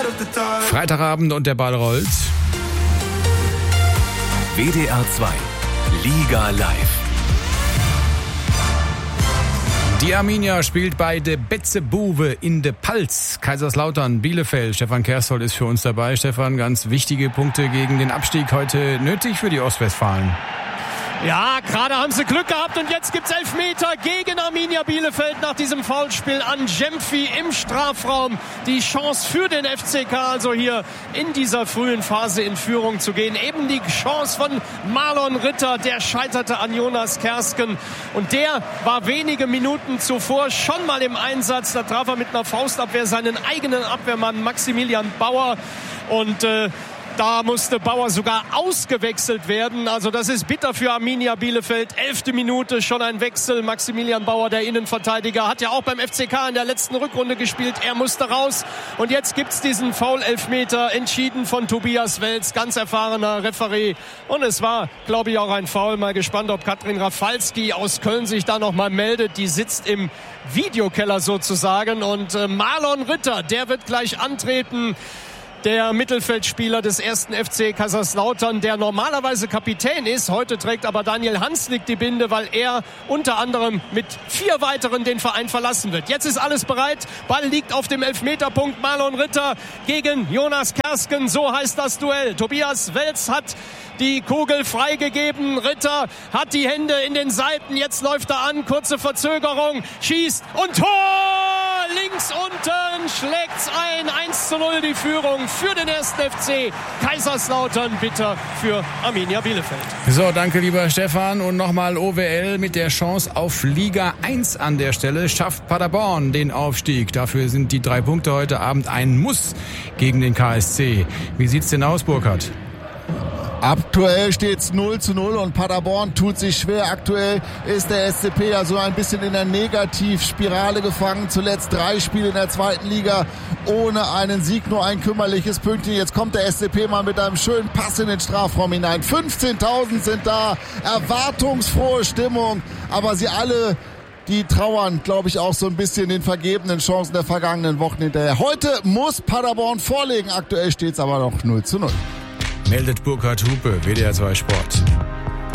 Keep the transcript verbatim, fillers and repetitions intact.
Freitagabend und der Ball rollt. W D R zwei Liga live. Die Arminia spielt bei de Betzebuwe in de Palz. Kaiserslautern, Bielefeld. Stefan Kersol ist für uns dabei. Stefan, ganz wichtige Punkte gegen den Abstieg heute nötig für die Ostwestfalen. Ja, gerade haben sie Glück gehabt und jetzt gibt's Elfmeter gegen Arminia Bielefeld nach diesem Foulspiel an Jemfi im Strafraum. Die Chance für den F C K, also hier in dieser frühen Phase in Führung zu gehen. Eben die Chance von Marlon Ritter, der scheiterte an Jonas Kersken. Und der war wenige Minuten zuvor schon mal im Einsatz. Da traf er mit einer Faustabwehr seinen eigenen Abwehrmann Maximilian Bauer. Und äh, Da musste Bauer sogar ausgewechselt werden. Also das ist bitter für Arminia Bielefeld. Elfte Minute, schon ein Wechsel. Maximilian Bauer, der Innenverteidiger, hat ja auch beim F C K in der letzten Rückrunde gespielt. Er musste raus. Und jetzt gibt's diesen Foul-Elfmeter, entschieden von Tobias Welz, ganz erfahrener Referee. Und es war, glaube ich, auch ein Foul. Mal gespannt, ob Katrin Rafalski aus Köln sich da nochmal meldet. Die sitzt im Videokeller sozusagen. Und äh, Marlon Ritter, der wird gleich antreten. Der Mittelfeldspieler des ersten F C Kaiserslautern, der normalerweise Kapitän ist. Heute trägt aber Daniel Hanslik die Binde, weil er unter anderem mit vier weiteren den Verein verlassen wird. Jetzt ist alles bereit. Ball liegt auf dem Elfmeterpunkt. Marlon Ritter gegen Jonas Kersken. So heißt das Duell. Tobias Welz hat die Kugel freigegeben. Ritter hat die Hände in den Seiten. Jetzt läuft er an. Kurze Verzögerung. Schießt und Tor! Links unten schlägt's ein. eins zu null die Führung für den ersten F C Kaiserslautern. Bitter für Arminia Bielefeld. So, danke lieber Stefan. Und nochmal O W L mit der Chance auf Liga eins an der Stelle. Schafft Paderborn den Aufstieg. Dafür sind die drei Punkte heute Abend ein Muss gegen den K S C. Wie sieht's denn aus, Burkhard? Aktuell steht's null zu null und Paderborn tut sich schwer. Aktuell ist der S C P ja so ein bisschen in der Negativspirale gefangen. Zuletzt drei Spiele in der zweiten Liga ohne einen Sieg, nur ein kümmerliches Pünktchen. Jetzt kommt der S C P mal mit einem schönen Pass in den Strafraum hinein. fünfzehntausend sind da, erwartungsfrohe Stimmung, aber sie alle, die trauern, glaube ich, auch so ein bisschen den vergebenen Chancen der vergangenen Wochen hinterher. Heute muss Paderborn vorlegen. Aktuell steht's aber noch null zu null. Meldet Burkhard Hupe, W D R zwei Sport.